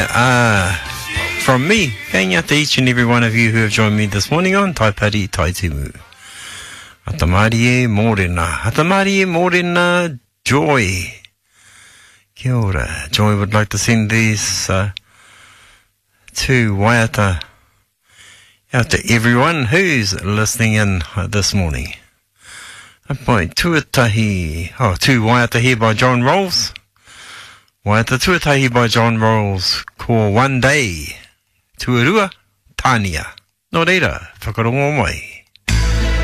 From me, kaya to each and every one of you who have joined me this morning on Taipari Taitumu. Atamari e morena, Joy. Kia ora. Joy would like to send these to Waiata out to everyone who's listening in this morning. Apai, tuatahi. Tu Waiata here by John Rolls. Waiata tuatahi by John Rolls. Ko one day. Tuarua, Tania. Nō reira, whakarongo mai.